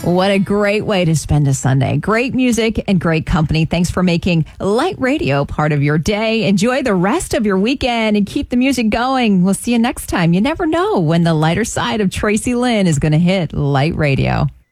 What a great way to spend a Sunday. Great music and great company. Thanks for making Light Radio part of your day. Enjoy the rest of your weekend and keep the music going. We'll see you next time. You never know when the lighter side of Tracy Lynn is going to hit Light Radio.